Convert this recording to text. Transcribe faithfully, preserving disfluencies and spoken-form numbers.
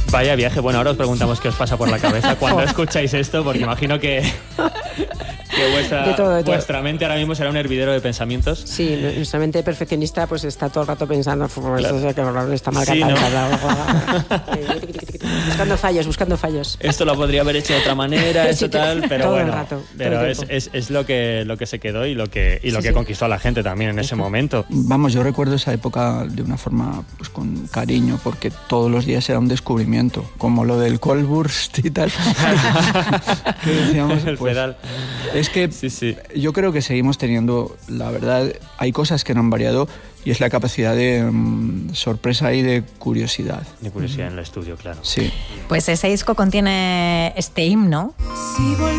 Vaya viaje. Bueno, ahora os preguntamos qué os pasa por la cabeza cuando escucháis esto, porque imagino que, que vuestra, de todo, de todo. vuestra mente ahora mismo será un hervidero de pensamientos. Sí, nuestra mente perfeccionista pues está todo el rato pensando, claro. Esto que está mal Sí, ¿no? buscando fallos, buscando fallos. Esto lo podría haber hecho de otra manera, esto Sí, tal, pero todo el bueno, rato, pero todo el es, tiempo. es, es lo que lo que se quedó y lo que y lo Sí, que sí. conquistó a la gente también en ese momento. Vamos, yo recuerdo esa época de una forma pues con cariño, porque todos los días era un descubrimiento, como lo del Kohlburst y tal. Que decíamos, El pues, pedal. es que Sí, sí. yo creo que seguimos teniendo, la verdad, hay cosas que no han variado y es la capacidad de um, sorpresa y de curiosidad. De curiosidad en el estudio, claro. Sí. Pues ese disco contiene este himno. Si volviera